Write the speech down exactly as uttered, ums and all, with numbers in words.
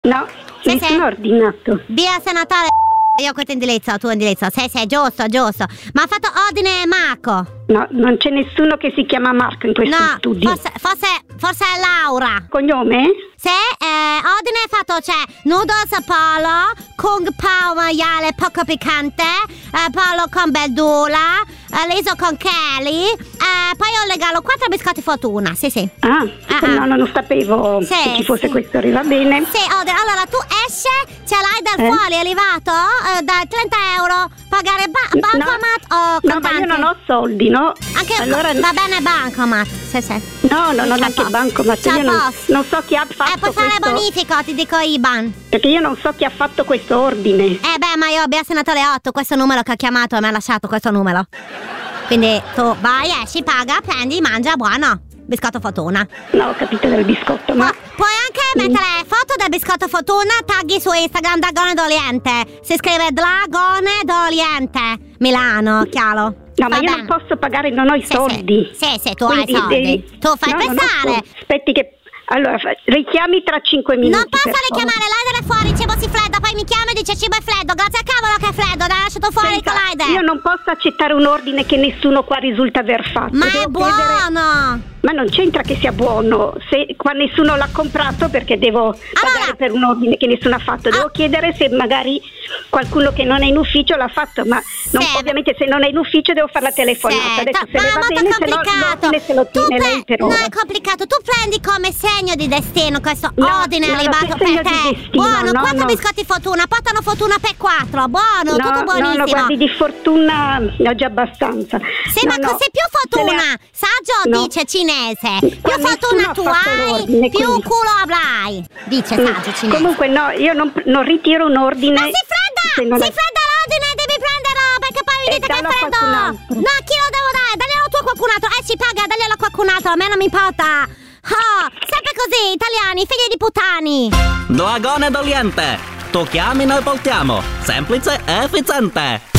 No, Sì, nessun sì. ordinato. Via Senatore, io questo indirizzo, tuo indirizzo. Sì, sì, giusto, giusto. Ma ha fatto ordine Marco. No, non c'è nessuno che si chiama Marco in questo No, studio. forse, forse, forse è Laura. Cognome? Sì, eh, ordine fatto c'è noodles Apollo, Kung Pao maiale poco piccante, eh, Paolo con Beldula, eh, Liso con Kelly, eh, poi ho regalo quattro biscotti Fortuna, sì sì. Ah, Ah, no, ah. non sapevo Sì, che ci fosse sì. questo, arriva bene. Sì, ordine, allora tu esce, ce l'hai dal Eh? fuori, è arrivato, eh, da trenta euro, pagare ba- bancomat o No, ma contanti? io non ho soldi, no? Anche allora, va bene bancomat, sì sì. no, no, non C'è anche posto. bancomat. C'è Io non, posto. non so chi ha fatto Eh, puoi fare questo. bonifico, ti dico I B A N. Perché io non so chi ha fatto questo ordine. Eh beh, ma io abbiamo senatore otto, questo numero che ho chiamato mi ha lasciato questo numero. Quindi tu vai, esci, paga, prendi, mangia, buono. Biscotto Fortuna. No, ho capito del biscotto, ma... Pu- puoi anche mettere foto del biscotto Fortuna, tagli su Instagram Dragone d'Oriente. Si scrive Dragone d'Oriente. Milano, chiaro. No, ma Va io bene. non posso pagare, non ho i Sì, soldi. Sì, sì, sì, tu Quindi hai i soldi. devi- Tu fai No, non ho pensare. soldi. Aspetti che... Allora, fa- richiami tra cinque minuti. Non posso per favore. richiamare l'Aider è fuori, il cibo si fredda, poi mi chiama e dice cibo è freddo. Grazie a cavolo che è freddo, dai, lasciato fuori Senta, con l'Aider. io non posso accettare un ordine che nessuno qua risulta aver fatto. Ma Devo è chiedere- buono. Ma non c'entra che sia buono, se qua nessuno l'ha comprato, perché devo pagare per un ordine che nessuno ha fatto. Devo Ah. chiedere se magari qualcuno che non è in ufficio l'ha fatto, ma non- Sì. ovviamente se non è in ufficio devo fare la telefonata. Sì, Adesso to- se ma le è va molto bene, se no complicato. l'ordine se lo Tu tiene pre- lei per no, ora. è complicato. Tu prendi come segno di destino questo No, ordine no, arrivato non è segno per di te. destino, Buono, no, quattro no. biscotti Fortuna, portano Fortuna per quattro. Buono, No, tutto no, no, buonissimo. guardi, di fortuna ne ho già abbastanza. Sì, No, ma no, cos'è più se fortuna? le ha- Saggio No. dice cinese. Qua Più fortuna nessuno tu ha fatto hai, l'ordine, più quindi- culo avrai. Dice Mm. saggio cinese. Comunque no, io non, non ritiro un ordine. Ma si fredda! se non Si è- fredda l'ordine, devi prenderlo! Perché poi mi E dite che è dallo a freddo! qualcun altro. No, chi lo devo dare? Daglielo tu a qualcun altro! Eh, ci paga, daglielo a qualcun altro, a me non mi importa! Oh, sempre così, italiani, figli di putani! Dragone d'Oriente. Tu chiami, noi portiamo. Semplice e efficiente.